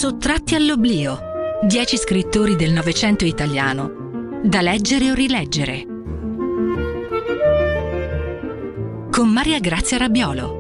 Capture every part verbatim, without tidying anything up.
Sottratti all'oblio. Dieci scrittori del Novecento italiano, da leggere o rileggere. Con Maria Grazia Rabbiolo.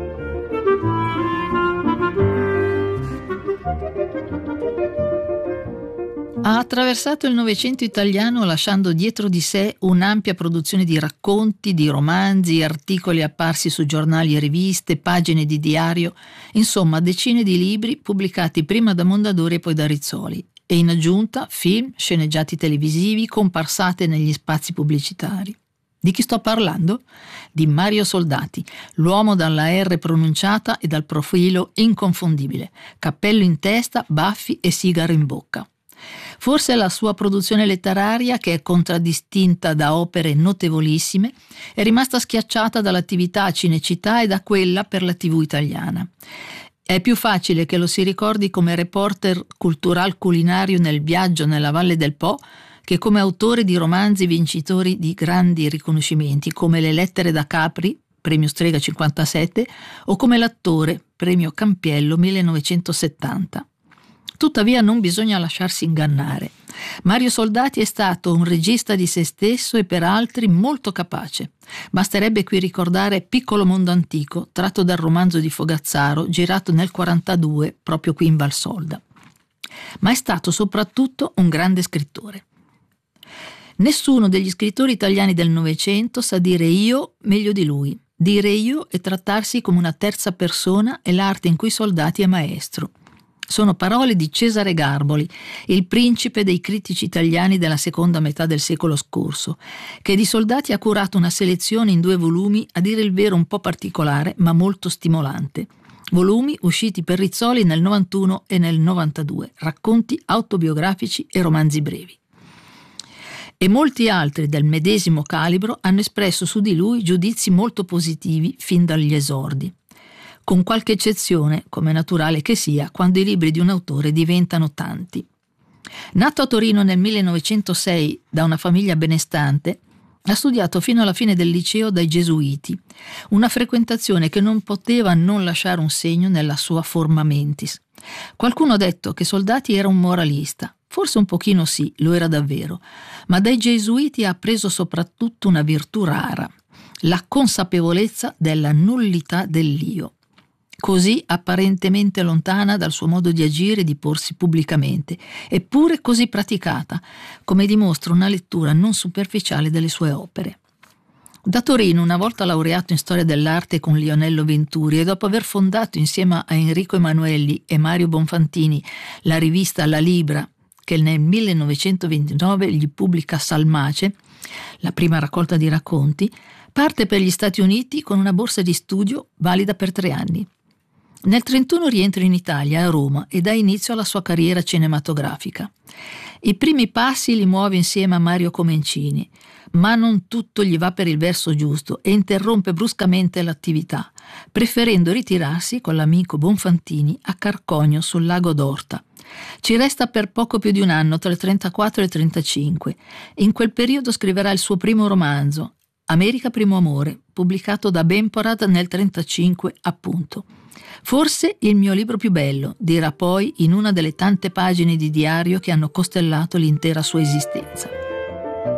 Ha attraversato il Novecento italiano lasciando dietro di sé un'ampia produzione di racconti, di romanzi, articoli apparsi su giornali e riviste, pagine di diario, insomma decine di libri pubblicati prima da Mondadori e poi da Rizzoli, e in aggiunta film, sceneggiati televisivi, comparsate negli spazi pubblicitari. Di chi sto parlando? Di Mario Soldati, l'uomo dalla R pronunciata e dal profilo inconfondibile, cappello in testa, baffi e sigaro in bocca. Forse la sua produzione letteraria, che è contraddistinta da opere notevolissime, è rimasta schiacciata dall'attività a Cinecittà e da quella per la tivù italiana. È più facile che lo si ricordi come reporter cultural culinario nel viaggio nella Valle del Po che come autore di romanzi vincitori di grandi riconoscimenti come Le lettere da Capri, premio Strega cinquantasette, o come l'attore, premio Campiello millenovecentosettanta. Tuttavia non bisogna lasciarsi ingannare. Mario Soldati è stato un regista di se stesso e per altri molto capace. Basterebbe qui ricordare Piccolo mondo antico, tratto dal romanzo di Fogazzaro, girato nel quarantadue, proprio qui in Valsolda. Ma è stato soprattutto un grande scrittore. Nessuno degli scrittori italiani del Novecento sa dire io meglio di lui. Dire io e trattarsi come una terza persona è l'arte in cui Soldati è maestro. Sono parole di Cesare Garboli, il principe dei critici italiani della seconda metà del secolo scorso, che di Soldati ha curato una selezione in due volumi, a dire il vero un po' particolare, ma molto stimolante. Volumi usciti per Rizzoli nel novantuno e nel novantadue, racconti autobiografici e romanzi brevi. E molti altri del medesimo calibro hanno espresso su di lui giudizi molto positivi fin dagli esordi. Con qualche eccezione, come è naturale che sia, quando i libri di un autore diventano tanti. Nato a Torino nel millenovecentosei da una famiglia benestante, ha studiato fino alla fine del liceo dai Gesuiti, una frequentazione che non poteva non lasciare un segno nella sua forma mentis. Qualcuno ha detto che Soldati era un moralista, forse un pochino sì, lo era davvero, ma dai Gesuiti ha appreso soprattutto una virtù rara, la consapevolezza della nullità dell'io. Così apparentemente lontana dal suo modo di agire e di porsi pubblicamente, eppure così praticata, come dimostra una lettura non superficiale delle sue opere. Da Torino, una volta laureato in storia dell'arte con Lionello Venturi e dopo aver fondato insieme a Enrico Emanuelli e Mario Bonfantini la rivista La Libra, che nel millenovecentoventinove gli pubblica Salmace, la prima raccolta di racconti, parte per gli Stati Uniti con una borsa di studio valida per tre anni. Nel trentuno rientra in Italia, a Roma, e dà inizio alla sua carriera cinematografica. I primi passi li muove insieme a Mario Comencini, ma non tutto gli va per il verso giusto e interrompe bruscamente l'attività, preferendo ritirarsi con l'amico Bonfantini a Carcogno sul lago d'Orta. Ci resta per poco più di un anno, tra il trentaquattro e il trentacinque. In quel periodo scriverà il suo primo romanzo, America primo amore, pubblicato da Bemporad nel trentacinque, appunto. Forse il mio libro più bello, dirà poi in una delle tante pagine di diario che hanno costellato l'intera sua esistenza.